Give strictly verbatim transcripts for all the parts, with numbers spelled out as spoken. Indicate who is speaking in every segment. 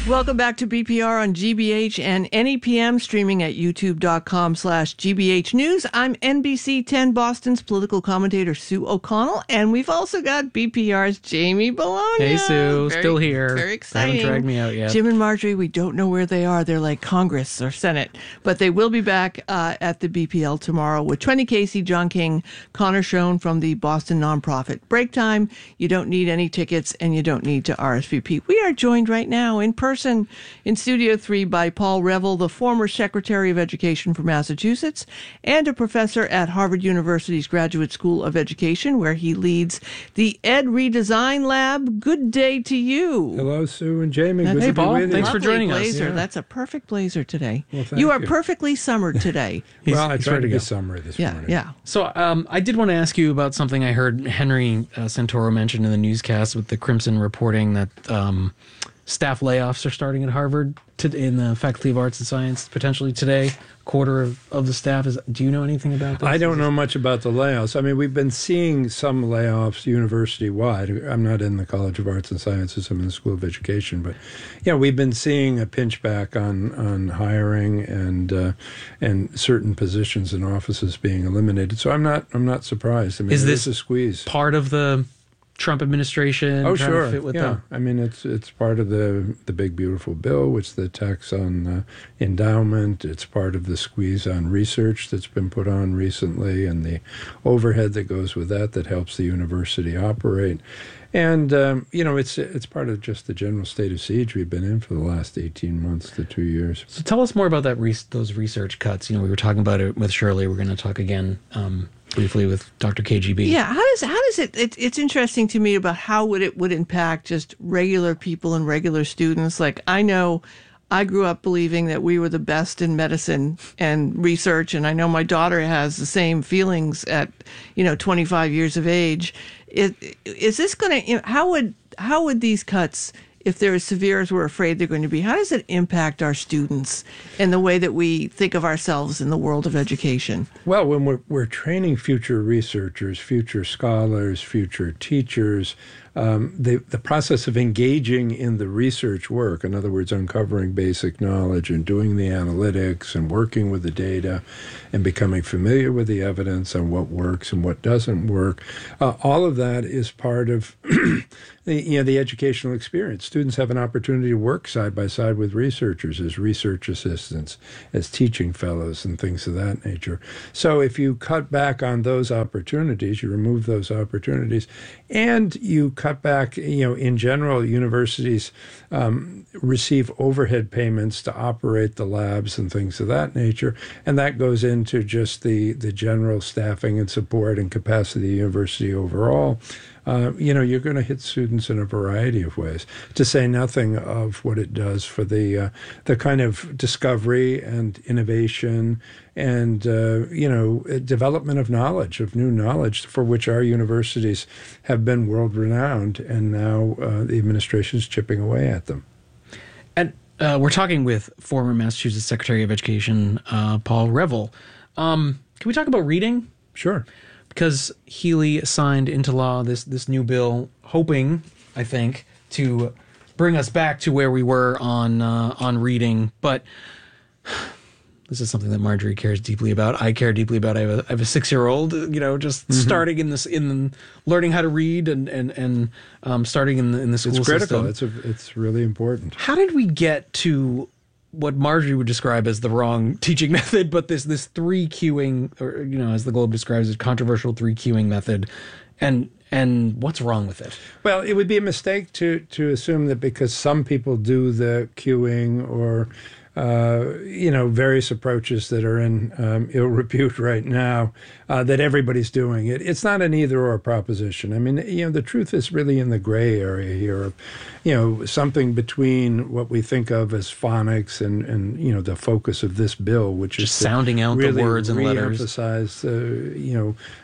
Speaker 1: Welcome back to B P R on G B H and N E P M, streaming at youtube.com slash GBH News. I'm N B C ten Boston's political commentator Sue O'Connell, and we've also got B P R's Jamie Bologna.
Speaker 2: Hey, Sue.
Speaker 1: Very,
Speaker 2: Still here.
Speaker 1: Very exciting.
Speaker 2: They haven't dragged me out yet.
Speaker 1: Jim and Marjorie, we don't know where they are. They're like Congress or Senate, but they will be back uh, at the B P L tomorrow with Twenty Casey, John King, Connor Schoen from the Boston nonprofit. Break time. You don't need any tickets, and you don't need to R S V P. We are joined right now in person in Studio three by Paul Reville, the former Secretary of Education for Massachusetts and a professor at Harvard University's Graduate School of Education, where he leads the Ed Redesign Lab. Good day to you.
Speaker 3: Hello, Sue and Jamie.
Speaker 1: That's
Speaker 3: Good
Speaker 2: hey,
Speaker 3: to be
Speaker 2: Paul.
Speaker 3: with you.
Speaker 2: Thanks for
Speaker 1: Lovely
Speaker 2: joining us.
Speaker 1: blazer.
Speaker 3: Yeah.
Speaker 1: That's a perfect blazer today.
Speaker 3: Well, thank
Speaker 1: you are
Speaker 3: you.
Speaker 1: perfectly summered today.
Speaker 2: He's-
Speaker 3: well, I
Speaker 2: he's
Speaker 3: tried
Speaker 2: ready
Speaker 3: to
Speaker 2: to
Speaker 3: be
Speaker 2: go.
Speaker 3: summery this
Speaker 1: Yeah,
Speaker 3: morning.
Speaker 1: yeah.
Speaker 2: So um, I did want to ask you about something I heard Henry uh, Santoro mention in the newscast with the Crimson reporting that um, staff layoffs are starting at Harvard to, in the Faculty of Arts and Science potentially today. A quarter of, of the staff is. Do you know anything about this?
Speaker 3: I don't know much about the layoffs. I mean, we've been seeing some layoffs university-wide. I'm not in the College of Arts and Sciences. I'm in the School of Education. But, yeah, we've been seeing a pinch back on, on hiring and uh, and certain positions and offices being eliminated. So I'm not I'm not surprised. I mean,
Speaker 2: Is
Speaker 3: it
Speaker 2: this
Speaker 3: a squeeze?
Speaker 2: Part of the Trump administration?
Speaker 3: Oh,
Speaker 2: trying
Speaker 3: sure.
Speaker 2: To fit with
Speaker 3: yeah.
Speaker 2: them?
Speaker 3: I mean, it's it's part of the the big beautiful bill, which the tax on uh, endowment. It's part of the squeeze on research that's been put on recently, and the overhead that goes with that that helps the university operate. And um, you know, it's it's part of just the general state of siege we've been in for the last eighteen months to two years.
Speaker 2: So tell us more about that. Re- those research cuts. You know, we were talking about it with Shirley. We're going to talk again. Um, briefly with Doctor K G B.
Speaker 1: Yeah, how does how does it, it? It's interesting to me about how would it would impact just regular people and regular students. Like I know, I grew up believing that we were the best in medicine and research, and I know my daughter has the same feelings at you know twenty-five years of age. Is, is this going to? You know, how would how would these cuts, if they're as severe as we're afraid they're going to be, how does it impact our students and the way that we think of ourselves in the world of education?
Speaker 3: Well, when we're, we're training future researchers, future scholars, future teachers, um, the, the process of engaging in the research work, in other words, uncovering basic knowledge and doing the analytics and working with the data and becoming familiar with the evidence on what works and what doesn't work, uh, all of that is part of the, you know, the educational experience. Students have an opportunity to work side by side with researchers as research assistants, as teaching fellows and things of that nature. So if you cut back on those opportunities, you remove those opportunities, and you cut back, you know, in general, universities um, receive overhead payments to operate the labs and things of that nature, and that goes into just the, the general staffing and support and capacity of the university overall. Uh, you know, you're going to hit students in a variety of ways, to say nothing of what it does for the uh, the kind of discovery and innovation and, uh, you know, development of knowledge, of new knowledge, for which our universities have been world-renowned, and now uh, the administration is chipping away at them.
Speaker 2: And uh, we're talking with former Massachusetts Secretary of Education, uh, Paul Reville. Um, can we talk about reading?
Speaker 3: Sure.
Speaker 2: Because Healy signed into law this this new bill, hoping, I think, to bring us back to where we were on uh, on reading. But this is something that Marjorie cares deeply about. I care deeply about. I have a, I have a six-year-old, you know, just mm-hmm. starting in this in the, learning how to read and and and um, starting in the in the school
Speaker 3: it's critical.
Speaker 2: system.
Speaker 3: It's a, it's really important.
Speaker 2: How did we get to what Marjorie would describe as the wrong teaching method, but this this three queuing, or you know, as the Globe describes it, controversial three queuing method, and and what's wrong with it?
Speaker 3: Well, it would be a mistake to to assume that because some people do the queuing or uh, you know, various approaches that are in um, ill repute right now, uh, that everybody's doing it. It's not an either-or proposition. I mean, you know, the truth is really in the gray area here of, you know, something between what we think of as phonics and, and you know, the focus of this bill, which
Speaker 2: just
Speaker 3: is
Speaker 2: sounding out
Speaker 3: really
Speaker 2: the words and letters.
Speaker 3: Re-emphasize, uh, you know,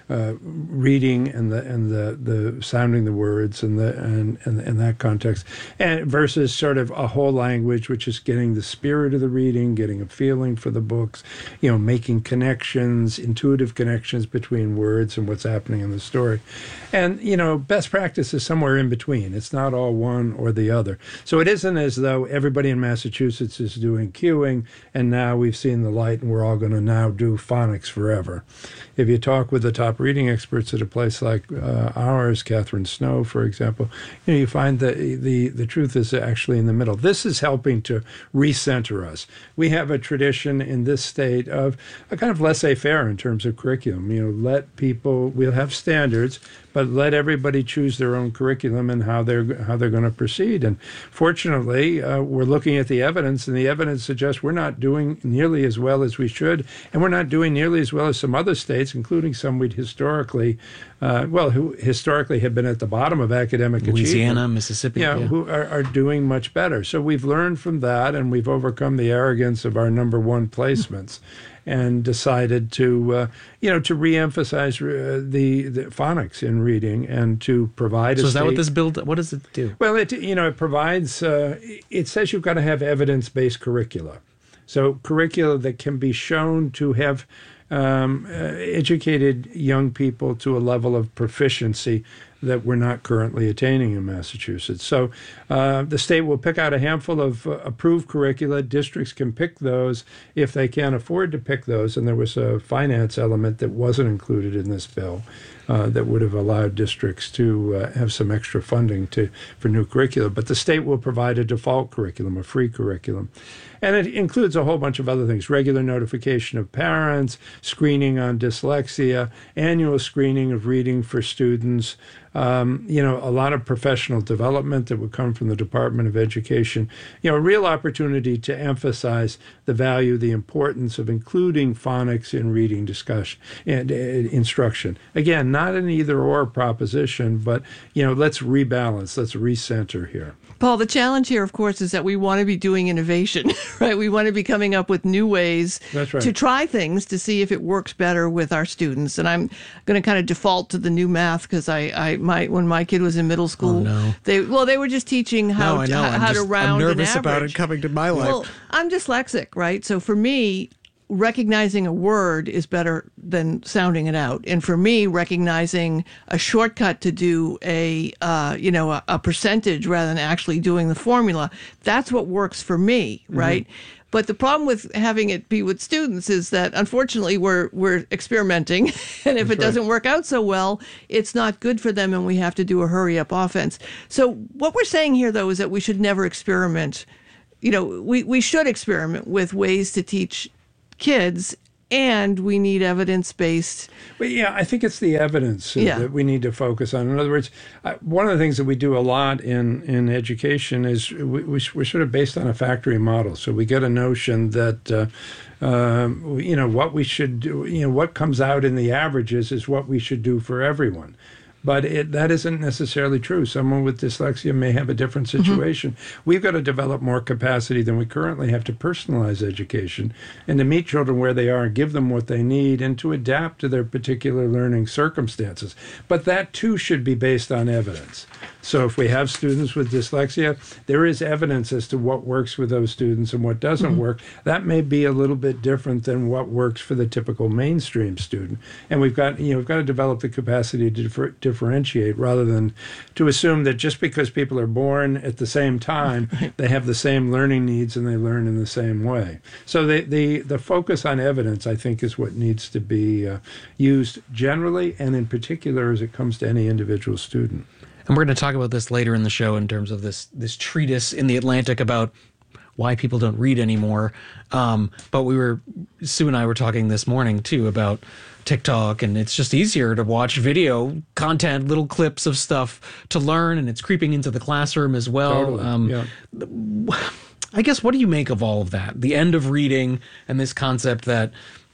Speaker 3: uh, reading and the and the, the sounding the words and the and, and and that context, and versus sort of a whole language, which is getting the spirit of the reading, getting a feeling for the books, you know, making connections, intuitive connections between words and what's happening in the story. And, you know, best practice is somewhere in between. It's not all one or the other. So it isn't as though everybody in Massachusetts is doing cueing and now we've seen the light and we're all going to now do phonics forever. If you talk with the top reading experts at a place like uh, ours, Catherine Snow, for example, you know, you find that the, the truth is actually in the middle. This is helping to recenter us. We have a tradition in this state of a kind of laissez-faire in terms of curriculum. You know, let people, we'll have standards, but let everybody choose their own curriculum and how they're how they're going to proceed. And fortunately, uh, we're looking at the evidence, and the evidence suggests we're not doing nearly as well as we should, and we're not doing nearly as well as some other states, including some we'd historically, uh, well, who historically have been at the bottom of academic
Speaker 2: Louisiana,
Speaker 3: achievement.
Speaker 2: Mississippi,
Speaker 3: Yeah,
Speaker 2: yeah.
Speaker 3: who are, are doing much better. So we've learned from that, and we've overcome the arrogance of our number one placements. And decided to, uh, you know, to reemphasize uh, the, the phonics in reading and to provide.
Speaker 2: So
Speaker 3: a
Speaker 2: is that
Speaker 3: state,
Speaker 2: what this bill? What does it do?
Speaker 3: Well, it you know it provides. Uh, it says you've got to have evidence-based curricula, so curricula that can be shown to have um, uh, educated young people to a level of proficiency that we're not currently attaining in Massachusetts. So uh, the state will pick out a handful of uh, approved curricula. Districts can pick those if they can't afford to pick those. And there was a finance element that wasn't included in this bill uh, that would have allowed districts to uh, have some extra funding to for new curricula. But the state will provide a default curriculum, a free curriculum. And it includes a whole bunch of other things: regular notification of parents, screening on dyslexia, annual screening of reading for students, um, you know, a lot of professional development that would come from the Department of Education, you know, a real opportunity to emphasize the value, the importance of including phonics in reading discussion and uh, instruction. Again, not an either or proposition, but, you know, let's rebalance, let's recenter here.
Speaker 1: Paul, the challenge here, of course, is that we want to be doing innovation, right? We want to be coming up with new ways
Speaker 3: That's right.
Speaker 1: to try things to see if it works better with our students. And I'm going to kind of default to the new math because I, I, my, when my kid was in middle school,
Speaker 2: Oh, no.
Speaker 1: they, well, they were just teaching how
Speaker 2: No, I
Speaker 1: to,
Speaker 2: know.
Speaker 1: how,
Speaker 2: I'm
Speaker 1: how
Speaker 2: just-
Speaker 1: to round
Speaker 2: I'm nervous
Speaker 1: an
Speaker 2: about
Speaker 1: average.
Speaker 2: it coming to my life.
Speaker 1: Well, I'm dyslexic, right? So for me, recognizing a word is better than sounding it out. And for me, recognizing a shortcut to do a, uh, you know, a, a percentage rather than actually doing the formula, that's what works for me, right? Mm-hmm. But the problem with having it be with students is that unfortunately we're we're experimenting, and if
Speaker 3: That's
Speaker 1: it doesn't
Speaker 3: right.
Speaker 1: work out so well, it's not good for them, and we have to do a hurry up offense. So what we're saying here, though, is that we should never experiment. You know, we, we should experiment with ways to teach kids, and we need evidence-based.
Speaker 3: But yeah, I think it's the evidence uh,
Speaker 1: Yeah.
Speaker 3: that we need to focus on. In other words, uh, one of the things that we do a lot in, in education is we, we, we're sort of based on a factory model. So we get a notion that, uh, um, you know, what we should do, you know, what comes out in the averages is what we should do for everyone. But it, that isn't necessarily true. Someone with dyslexia may have a different situation. Mm-hmm. We've got to develop more capacity than we currently have to personalize education and to meet children where they are and give them what they need and to adapt to their particular learning circumstances. But that, too, should be based on evidence. So if we have students with dyslexia, there is evidence as to what works with those students and what doesn't mm-hmm. work. That may be a little bit different than what works for the typical mainstream student. And we've got, you know, we've got to develop the capacity to differ, differentiate rather than to assume that just because people are born at the same time, they have the same learning needs and they learn in the same way. So the the, the focus on evidence, I think, is what needs to be uh, used generally and in particular as it comes to any individual student.
Speaker 2: And we're going to talk about this later in the show in terms of this this treatise in the Atlantic about why people don't read anymore. Um, but we were, Sue and I were talking this morning too about TikTok, and it's just easier to watch video content, little clips of stuff to learn, and it's creeping into the classroom as well.
Speaker 3: Totally.
Speaker 2: Um,
Speaker 3: yeah.
Speaker 2: I guess, what do you make of all of that? The end of reading and this concept that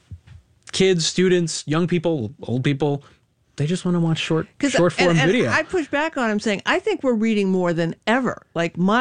Speaker 2: kids, students, young people, old people, they just want to watch short, short form
Speaker 1: and, and
Speaker 2: video.
Speaker 1: I push back on him saying, I think we're reading more than ever. Like my,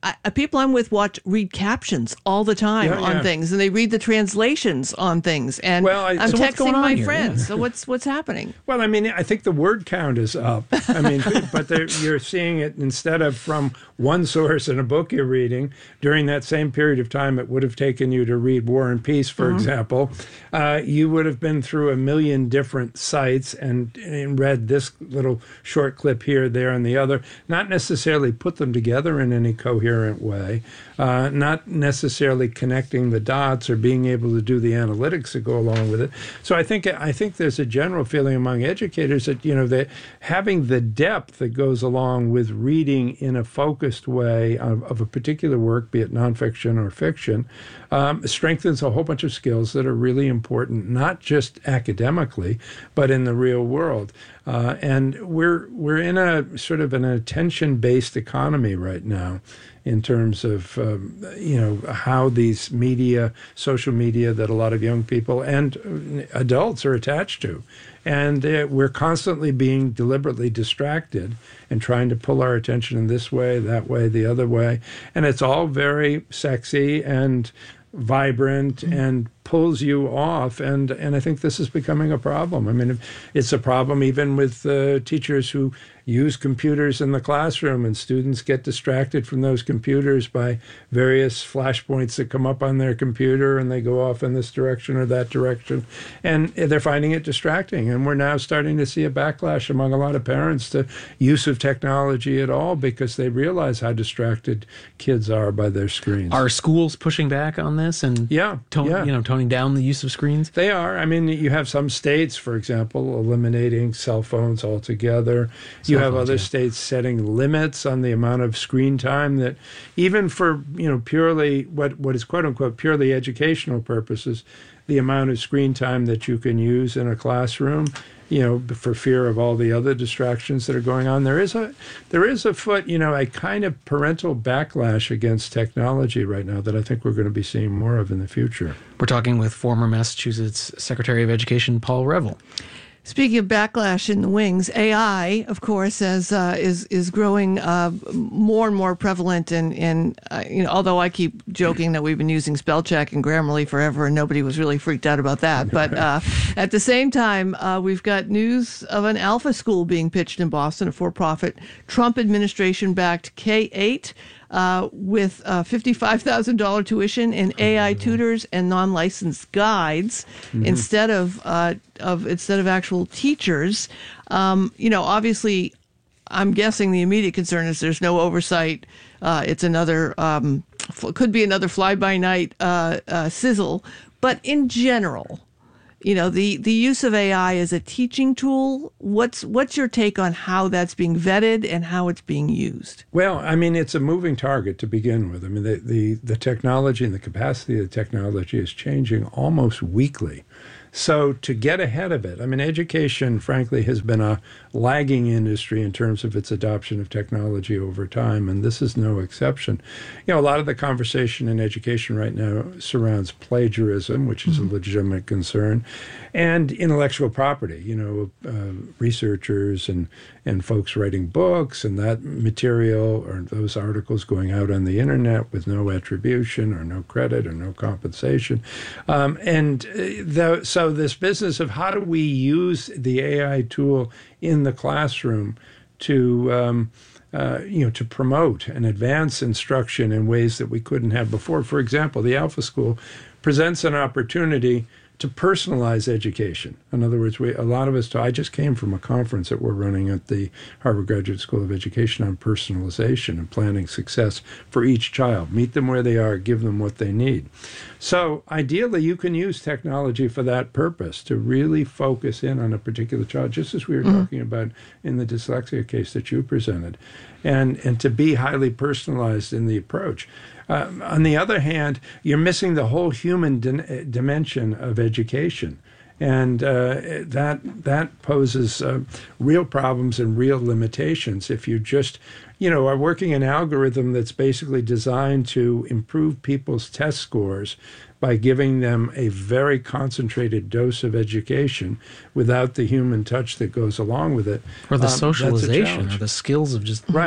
Speaker 1: I, I- people I'm with watch read captions all the time
Speaker 3: Yeah,
Speaker 1: on
Speaker 3: yeah.
Speaker 1: things, and they read the translations on things. And
Speaker 3: Well, I-
Speaker 1: I'm
Speaker 3: So
Speaker 2: what's
Speaker 1: texting
Speaker 2: going on
Speaker 1: my
Speaker 2: here?
Speaker 1: friends.
Speaker 2: Yeah.
Speaker 1: So what's what's happening?
Speaker 3: Well, I mean, I think the word count is up. I mean, but there- you're seeing it instead of from one source in a book you're reading. During that same period of time, it would have taken you to read War and Peace, for example. Uh, you would have been through a million different sites and, and read this little short clip here, there, and the other. Not necessarily put them together in any coherent way. Uh, not necessarily connecting the dots or being able to do the analytics that go along with it. So I think I think there's a general feeling among educators that you know that having the depth that goes along with reading in a focused way of, of a particular work, be it nonfiction or fiction, um, strengthens a whole bunch of skills that are really important, not just academically, but in the real world. Uh, and we're we're in a sort of an attention-based economy right now, in terms of um, you know how these media, social media that a lot of young people and adults are attached to, and uh, we're constantly being deliberately distracted and trying to pull our attention in this way, that way, the other way, and it's all very sexy and vibrant and pulls you off, and and I think this is becoming a problem. I mean, it's a problem even with uh, teachers who use computers in the classroom, and students get distracted from those computers by various flashpoints that come up on their computer, and they go off in this direction or that direction, and they're finding it distracting. And we're now starting to see a backlash among a lot of parents to use of technology at all, because they realize how distracted kids are by their screens.
Speaker 2: Are schools pushing back on this and
Speaker 3: Yeah,
Speaker 2: tone,
Speaker 3: yeah.
Speaker 2: you know, toning down the use of screens?
Speaker 3: They are. I mean, you have some states, for example, eliminating cell phones altogether. You
Speaker 2: Cell
Speaker 3: have
Speaker 2: phones,
Speaker 3: other
Speaker 2: yeah.
Speaker 3: states setting limits on the amount of screen time that, even for you know purely what what is quote unquote purely educational purposes, the amount of screen time that you can use in a classroom, you know, for fear of all the other distractions that are going on. There is a there is afoot, you know, a kind of parental backlash against technology right now that I think we're going to be seeing more of in the future.
Speaker 2: We're talking with former Massachusetts Secretary of Education Paul Reville.
Speaker 1: Speaking of backlash in the wings, A I, of course, as uh, is is growing uh, more and more prevalent. And and uh, you know, although I keep joking that we've been using spell check and Grammarly forever, and nobody was really freaked out about that. But uh, at the same time, uh, we've got news of an alpha school being pitched in Boston, a for-profit Trump administration-backed K eight. Uh, with uh, fifty-five thousand dollars tuition and A I tutors and non-licensed guides
Speaker 3: Mm-hmm.
Speaker 1: instead of uh, of instead of actual teachers. Um, you know, obviously, I'm guessing the immediate concern is there's no oversight. Uh, it's another um, f- could be another fly-by-night uh, uh, sizzle. But in general, you know, the, the use of A I as a teaching tool, what's what's your take on how that's being vetted and how it's being used?
Speaker 3: Well, I mean, it's a moving target to begin with. I mean, the, the, the technology and the capacity of the technology is changing almost weekly. So to get ahead of it, I mean, education, frankly, has been a lagging industry in terms of its adoption of technology over time, and this is no exception. You know, a lot of the conversation in education right now surrounds plagiarism, which is a legitimate concern, and intellectual property. You know, uh, researchers and and folks writing books and that material or those articles going out on the internet with no attribution or no credit or no compensation, um, and uh, the, so. So this business of how do we use the A I tool in the classroom to um, uh, you know to promote and advance instruction in ways that we couldn't have before. For example, the Alpha School presents an opportunity to personalize education. In other words, we, a lot of us, I just came from a conference that we're running at the Harvard Graduate School of Education on personalization and planning success for each child. Meet them where they are, give them what they need. So ideally, you can use technology for that purpose, to really focus in on a particular child, just as we were mm-hmm. talking about in the dyslexia case that you presented, and, and to be highly personalized in the approach. Uh, on the other hand, you're missing the whole human di- dimension of education. And uh, that that poses uh, real problems and real limitations if you just, you know, are working an algorithm that's basically designed to improve people's test scores by giving them a very concentrated dose of education without the human touch that goes along with it.
Speaker 2: Or the
Speaker 3: Um, that's a
Speaker 2: socialization
Speaker 3: challenge.
Speaker 2: or the skills of just
Speaker 3: Right.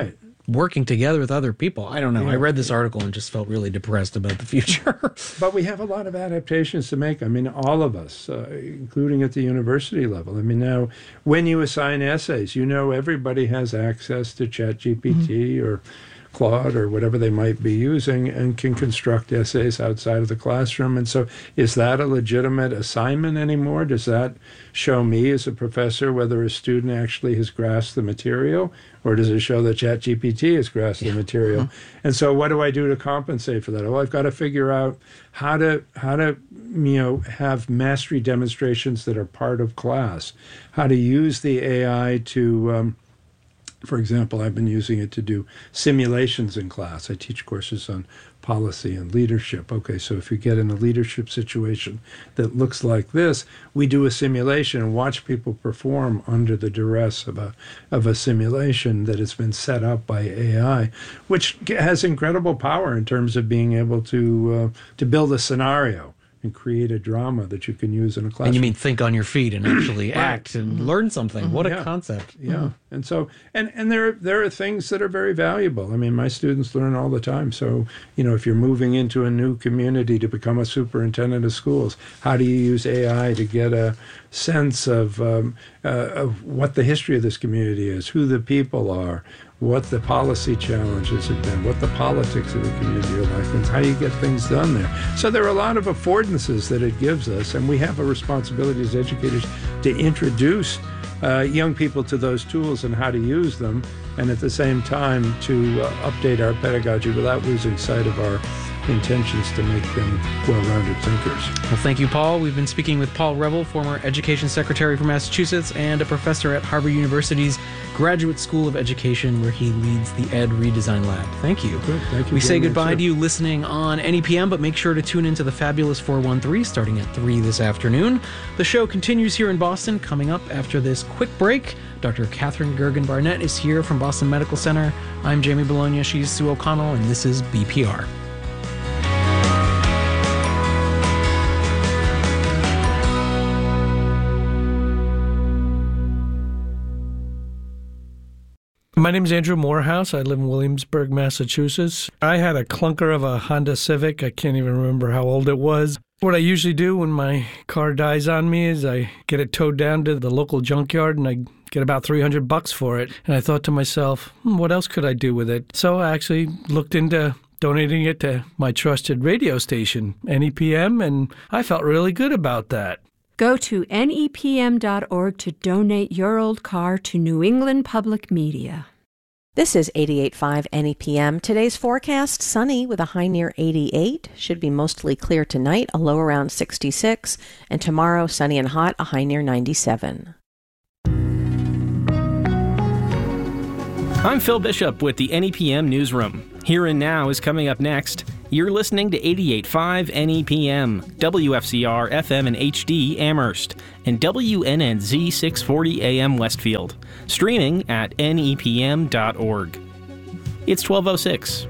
Speaker 2: working together with other people. I don't know. Yeah. I read this article and just felt really depressed about the future.
Speaker 3: But we have a lot of adaptations to make. I mean, all of us, uh, including at the university level. I mean, now, when you assign essays, you know everybody has access to ChatGPT mm-hmm. or Claude or whatever they might be using and can construct essays outside of the classroom. And so is that a legitimate assignment anymore? Does that show me as a professor whether a student actually has grasped the material, or does it show that ChatGPT has grasped yeah. the material? Mm-hmm. And so what do I do to compensate for that? Well, I've got to figure out how to how to you know have mastery demonstrations that are part of class, how to use the A I to um, for example, I've been using it to do simulations in class. I teach courses on policy and leadership. Okay, so if you get in a leadership situation that looks like this, we do a simulation and watch people perform under the duress of a of a simulation that has been set up by A I, which has incredible power in terms of being able to uh, to build a scenario and create a drama that you can use in a classroom.
Speaker 2: And you mean think on your feet and actually right. act and mm-hmm. learn something. Mm-hmm. What a
Speaker 3: yeah.
Speaker 2: concept.
Speaker 3: Yeah.
Speaker 2: Mm-hmm.
Speaker 3: And so, and, and there, there are things that are very valuable. I mean, my students learn all the time. So, you know, if you're moving into a new community to become a superintendent of schools, how do you use A I to get a sense of, um, uh, of what the history of this community is, who the people are, what the policy challenges have been, what the politics of the community are like, and how you get things done there. So there are a lot of affordances that it gives us, and we have a responsibility as educators to introduce uh, young people to those tools and how to use them, and at the same time to uh, update our pedagogy without losing sight of our intentions to make them well-rounded thinkers.
Speaker 2: Well, thank you, Paul. We've been speaking with Paul Reville, former Education Secretary for Massachusetts and a professor at Harvard University's Graduate School of Education, where he leads the Ed Redesign Lab. Thank you.
Speaker 3: Good. Thank you.
Speaker 2: We say
Speaker 3: much,
Speaker 2: goodbye
Speaker 3: sir.
Speaker 2: to you listening on N E P M, but make sure to tune into the Fabulous four one three starting at three this afternoon. The show continues here in Boston. Coming up after this quick break, Doctor Catherine Gergen-Barnett is here from Boston Medical Center. I'm Jamie Bologna. She's Sue O'Connell, and this is B P R.
Speaker 4: My name is Andrew Morehouse. I live in Williamsburg, Massachusetts. I had a clunker of a Honda Civic. I can't even remember how old it was. What I usually do when my car dies on me is I get it towed down to the local junkyard and I get about three hundred bucks for it. And I thought to myself, hmm, what else could I do with it? So I actually looked into donating it to my trusted radio station, N E P M, and I felt really good about that.
Speaker 5: Go to N E P M dot org to donate your old car to New England Public Media.
Speaker 6: This is eighty-eight point five N E P M. Today's forecast, sunny with a high near eighty-eight. Should be mostly clear tonight, a low around sixty-six. And tomorrow, sunny and hot, a high near ninety-seven.
Speaker 7: I'm Phil Bishop with the N E P M Newsroom. Here and Now is coming up next. You're listening to eighty-eight point five N E P M, W F C R F M and H D Amherst, and W N N Z six forty A M Westfield. Streaming at N E P M dot org. It's twelve oh six.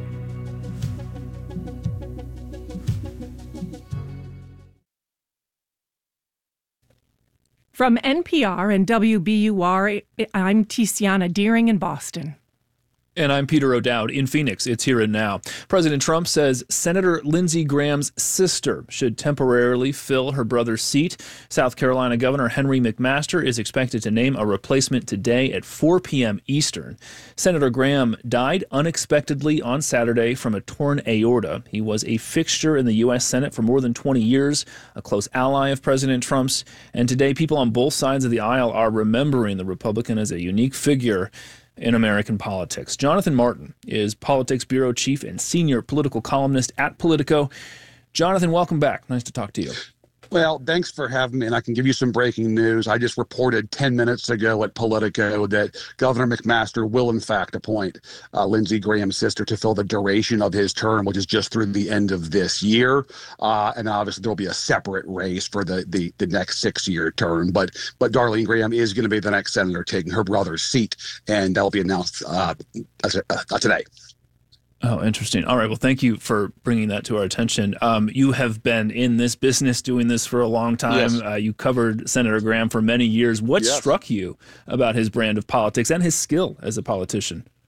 Speaker 8: From N P R and W B U R, I'm Tiziana Deering in Boston.
Speaker 9: And I'm Peter O'Dowd in Phoenix. It's Here and Now. President Trump says Senator Lindsey Graham's sister should temporarily fill her brother's seat. South Carolina Governor Henry McMaster is expected to name a replacement today at four p.m. Eastern. Senator Graham died unexpectedly on Saturday from a torn aorta. He was a fixture in the U S Senate for more than twenty years, a close ally of President Trump's. And today, people on both sides of the aisle are remembering the Republican as a unique figure in American politics. Jonathan Martin is Politics Bureau Chief and Senior Political Columnist at Politico. Jonathan, welcome back. Nice to talk to you.
Speaker 10: Well, thanks for having me, and I can give you some breaking news. I just reported ten minutes ago at Politico that Governor McMaster will, in fact, appoint uh, Lindsey Graham's sister to fill the duration of his term, which is just through the end of this year. Uh, and obviously, there will be a separate race for the the, the next six-year term. But but Darlene Graham is going to be the next senator taking her brother's seat, and that will be announced uh, uh, today.
Speaker 9: Oh, interesting. All right. Well, thank you for bringing that to our attention. Um, you have been in this business doing this for a long time.
Speaker 10: Yes.
Speaker 9: Uh, you covered Senator Graham for many years. What
Speaker 10: Yes.
Speaker 9: struck you about his brand of politics and his skill as a politician?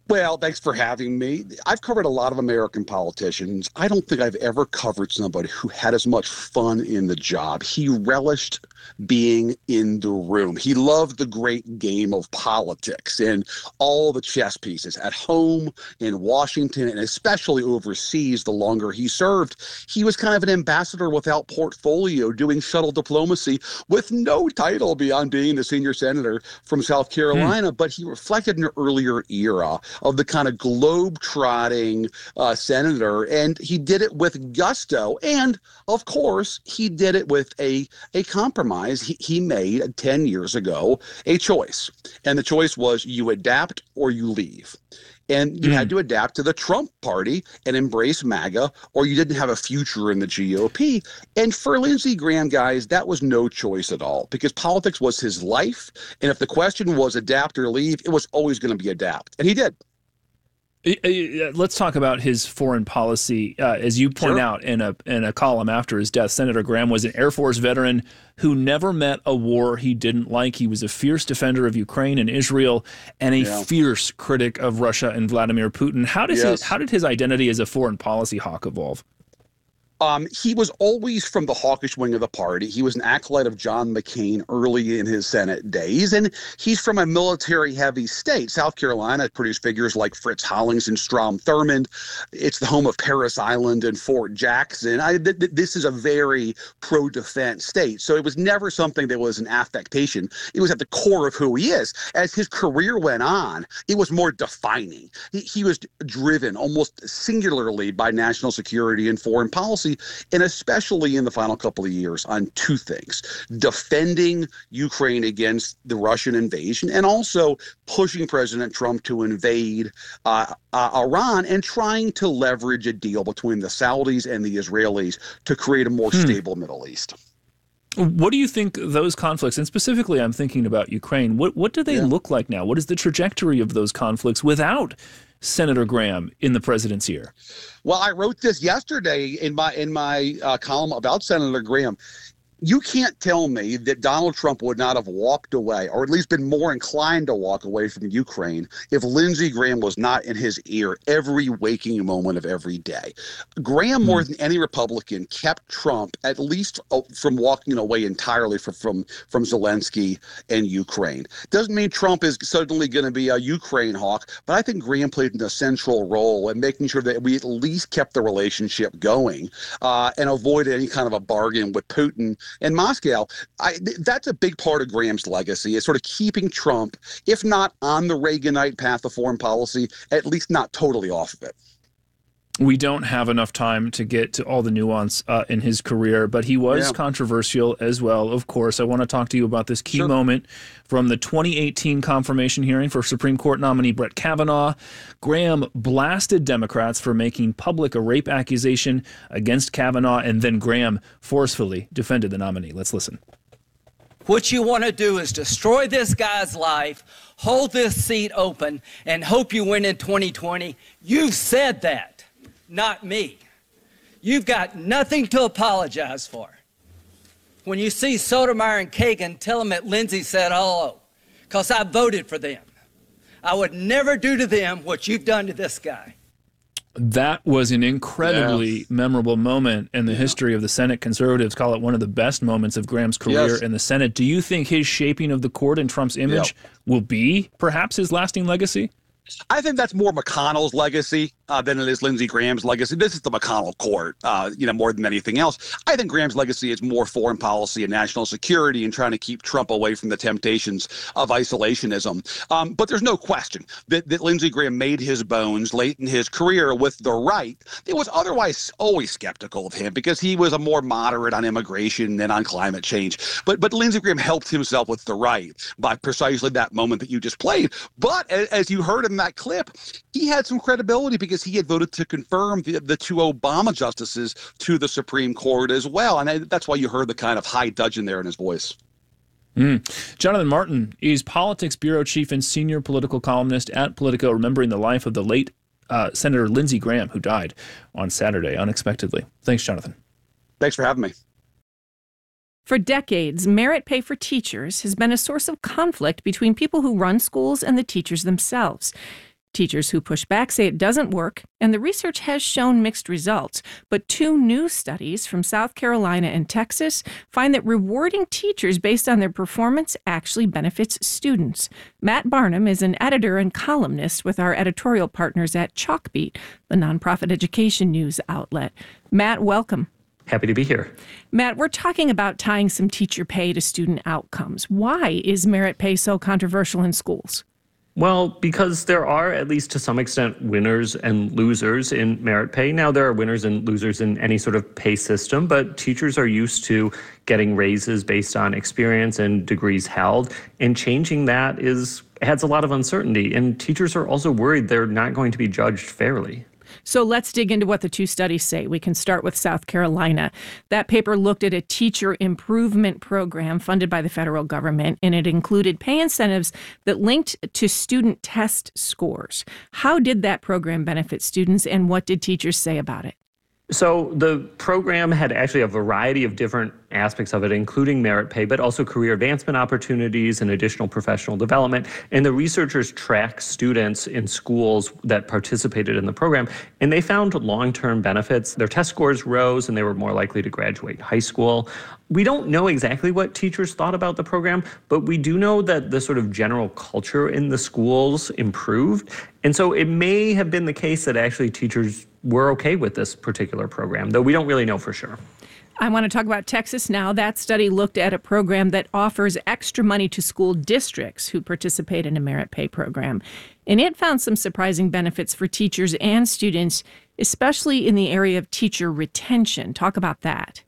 Speaker 10: Well, thanks for having me. I've covered a lot of American politicians. I don't think I've ever covered somebody who had as much fun in the job. He relished being in the room. He loved the great game of politics and all the chess pieces at home, in Washington, and especially overseas the longer he served. He was kind of an ambassador without portfolio, doing shuttle diplomacy with no title beyond being the senior senator from South Carolina, mm. but he reflected an earlier era of the kind of globe-trotting uh, senator, and he did it with gusto. And, of course, he did it with a, a compromise. He, he made, ten years ago, a choice. And the choice was you adapt or you leave. And you mm. had to adapt to the Trump party and embrace MAGA, or you didn't have a future in the G O P. And for Lindsey Graham, guys, that was no choice at all, because politics was his life. And if the question was adapt or leave, it was always going to be adapt. And he did.
Speaker 9: Let's talk about his foreign policy. Uh, as you point sure. out in a in a column after his death, Senator Graham was an Air Force veteran who never met a war he didn't like. He was a fierce defender of Ukraine and Israel, and a yeah. fierce critic of Russia and Vladimir Putin. How does yes. his, how did his identity as a foreign policy hawk evolve?
Speaker 10: Um, he was always from the hawkish wing of the party. He was an acolyte of John McCain early in his Senate days, and he's from a military-heavy state. South Carolina produced figures like Fritz Hollings and Strom Thurmond. It's the home of Parris Island and Fort Jackson. I, th- th- this is a very pro-defense state, so it was never something that was an affectation. It was at the core of who he is. As his career went on, it was more defining. He, he was driven almost singularly by national security and foreign policy, and especially in the final couple of years, on two things: defending Ukraine against the Russian invasion, and also pushing President Trump to invade uh, uh, Iran, and trying to leverage a deal between the Saudis and the Israelis to create a more hmm. stable Middle East.
Speaker 9: What do you think those conflicts, and specifically I'm thinking about Ukraine, what, what do they yeah. look like now? What is the trajectory of those conflicts without Senator Graham in the president's ear?
Speaker 10: Well, I wrote this yesterday in my in my uh, column about Senator Graham. You can't tell me that Donald Trump would not have walked away, or at least been more inclined to walk away from Ukraine, if Lindsey Graham was not in his ear every waking moment of every day. Graham, more than any Republican, kept Trump at least from walking away entirely from, from, from Zelensky and Ukraine. Doesn't mean Trump is suddenly going to be a Ukraine hawk, but I think Graham played an essential role in making sure that we at least kept the relationship going uh, and avoided any kind of a bargain with Putin and Moscow. I, th- that's a big part of Graham's legacy, is sort of keeping Trump, if not on the Reaganite path of foreign policy, at least not totally off of it.
Speaker 9: We don't have enough time to get to all the nuance uh, in his career, but he was yeah. controversial as well, of course. I want to talk to you about this key sure. moment from the twenty eighteen confirmation hearing for Supreme Court nominee Brett Kavanaugh. Graham blasted Democrats for making public a rape accusation against Kavanaugh, and then Graham forcefully defended the nominee. Let's listen.
Speaker 11: What you want to do is destroy this guy's life, hold this seat open, and hope you win in twenty twenty. You've said that. Not me. You've got nothing to apologize for. When you see Sotomayor and Kagan, tell them that Lindsey said hello, because I voted for them. I would never do to them what you've done to this guy.
Speaker 9: That was an incredibly yeah. memorable moment in the yeah. history of the Senate. Conservatives call it one of the best moments of Graham's career yes. in the Senate. Do you think his shaping of the court and Trump's image yeah. will be perhaps his lasting legacy?
Speaker 10: I think that's more McConnell's legacy uh, than it is Lindsey Graham's legacy. This is the McConnell court, uh, you know, more than anything else. I think Graham's legacy is more foreign policy and national security and trying to keep Trump away from the temptations of isolationism. Um, but there's no question that, that Lindsey Graham made his bones late in his career with the right. It was otherwise always skeptical of him because he was a more moderate on immigration and on climate change. But but Lindsey Graham helped himself with the right by precisely that moment that you just played. But as, as you heard in that clip, he had some credibility because he had voted to confirm the, the two Obama justices to the Supreme Court as well. And that's why you heard the kind of high dudgeon there in his voice.
Speaker 9: Mm. Jonathan Martin is politics bureau chief and senior political columnist at Politico, remembering the life of the late uh, Senator Lindsey Graham, who died on Saturday unexpectedly. Thanks, Jonathan.
Speaker 10: Thanks for having me.
Speaker 8: For decades, merit pay for teachers has been a source of conflict between people who run schools and the teachers themselves. Teachers who push back say it doesn't work, and the research has shown mixed results. But two new studies from South Carolina and Texas find that rewarding teachers based on their performance actually benefits students. Matt Barnum is an editor and columnist with our editorial partners at Chalkbeat, the nonprofit education news outlet. Matt, welcome.
Speaker 12: Happy to be here.
Speaker 8: Matt, we're talking about tying some teacher pay to student outcomes. Why is merit pay so controversial in schools?
Speaker 12: Well, because there are, at least to some extent, winners and losers in merit pay. Now, there are winners and losers in any sort of pay system, but teachers are used to getting raises based on experience and degrees held, and changing that is adds a lot of uncertainty. And teachers are also worried they're not going to be judged fairly.
Speaker 8: So let's dig into what the two studies say. We can start with South Carolina. That paper looked at a teacher improvement program funded by the federal government, and it included pay incentives that linked to student test scores. How did that program benefit students, and what did teachers say about it?
Speaker 12: So the program had actually a variety of different aspects of it, including merit pay, but also career advancement opportunities and additional professional development. And the researchers tracked students in schools that participated in the program, and they found long-term benefits. Their test scores rose, and they were more likely to graduate high school. We don't know exactly what teachers thought about the program, but we do know that the sort of general culture in the schools improved. And so it may have been the case that actually teachers were okay with this particular program, though we don't really know for sure.
Speaker 8: I want to talk about Texas now. That study looked at a program that offers extra money to school districts who participate in a merit pay program. And it found some surprising benefits for teachers and students, especially in the area of teacher retention. Talk about that.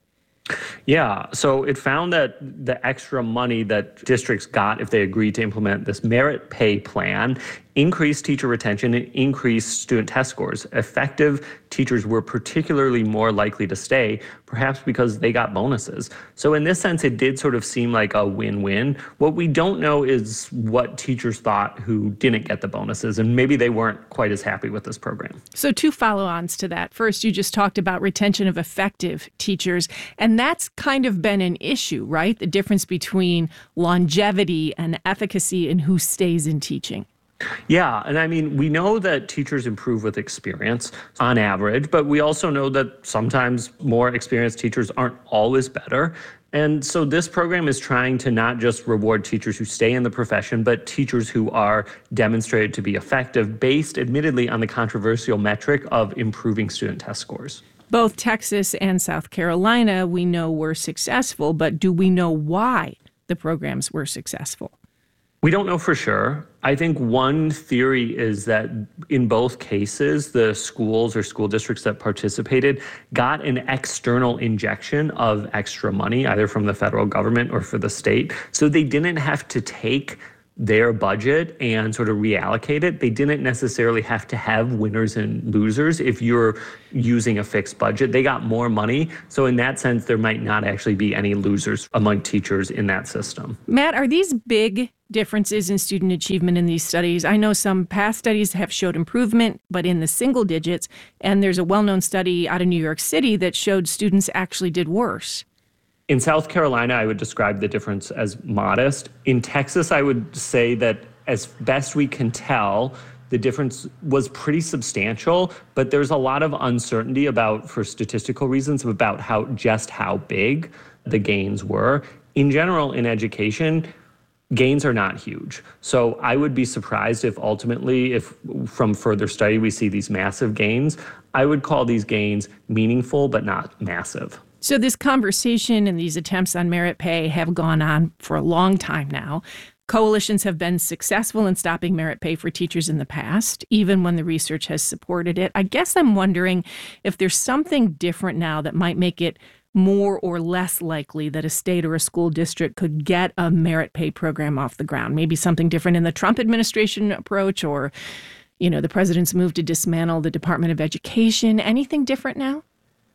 Speaker 12: Yeah, so it found that the extra money that districts got if they agreed to implement this merit pay plan increased teacher retention and increased student test scores. Effective teachers were particularly more likely to stay, perhaps because they got bonuses. So in this sense, it did sort of seem like a win-win. What we don't know is what teachers thought who didn't get the bonuses, and maybe they weren't quite as happy with this program.
Speaker 8: So two follow-ons to that. First, you just talked about retention of effective teachers, and that's kind of been an issue, right? The difference between longevity and efficacy and who stays in teaching.
Speaker 12: Yeah, and I mean, we know that teachers improve with experience on average, but we also know that sometimes more experienced teachers aren't always better. And so this program is trying to not just reward teachers who stay in the profession, but teachers who are demonstrated to be effective, based admittedly on the controversial metric of improving student test scores.
Speaker 8: Both Texas and South Carolina, we know, were successful, but do we know why the programs were successful?
Speaker 12: We don't know for sure. I think one theory is that in both cases, the schools or school districts that participated got an external injection of extra money, either from the federal government or for the state. So they didn't have to take their budget and sort of reallocate it. They didn't necessarily have to have winners and losers if you're using a fixed budget. They got more money. So in that sense, there might not actually be any losers among teachers in that system.
Speaker 8: Matt, are these big differences in student achievement in these studies? I know some past studies have showed improvement, but in the single digits. And there's a well-known study out of New York City that showed students actually did worse.
Speaker 12: In South Carolina, I would describe the difference as modest. In Texas, I would say that as best we can tell, the difference was pretty substantial, but there's a lot of uncertainty about, for statistical reasons, about how just how big the gains were. In general, in education, gains are not huge. So I would be surprised if ultimately, if from further study we see these massive gains. I would call these gains meaningful, but not massive.
Speaker 8: So this conversation and these attempts on merit pay have gone on for a long time now. Coalitions have been successful in stopping merit pay for teachers in the past, even when the research has supported it. I guess I'm wondering if there's something different now that might make it more or less likely that a state or a school district could get a merit pay program off the ground. Maybe something different in the Trump administration approach, or, you know, the president's move to dismantle the Department of Education. Anything different now?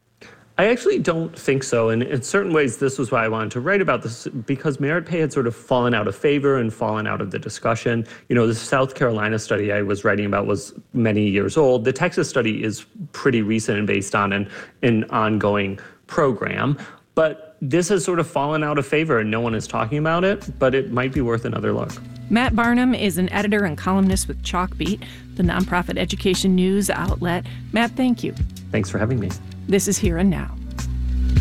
Speaker 12: I actually don't think so. And in certain ways, this was why I wanted to write about this, because merit pay had sort of fallen out of favor and fallen out of the discussion. You know, the South Carolina study I was writing about was many years old. The Texas study is pretty recent and based on an, an ongoing program. But this has sort of fallen out of favor and no one is talking about it, but it might be worth another look.
Speaker 8: Matt Barnum is an editor and columnist with Chalkbeat, the nonprofit education news outlet. Matt, thank you.
Speaker 12: Thanks for having me.
Speaker 8: This is Here and Now.